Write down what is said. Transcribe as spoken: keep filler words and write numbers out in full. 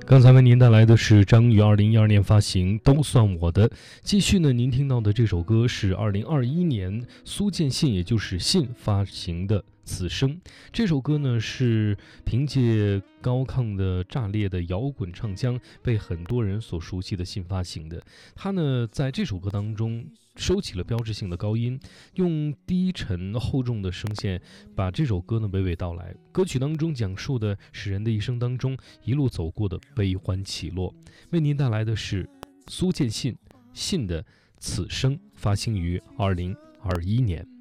刚才为您带来的是张宇二零一二年发行《都算我的》。继续呢，您听到的这首歌是二零二一年苏建信，也就是信发行的《此生》。这首歌呢是凭借高亢的炸裂的摇滚唱腔被很多人所熟悉的信发行的。他呢在这首歌当中收起了标志性的高音，用低沉厚重的声线把这首歌呢娓娓道来。歌曲当中讲述的是人的一生当中一路走过的悲欢起落。为您带来的是苏建信信的《此生》，发行于二零二一年。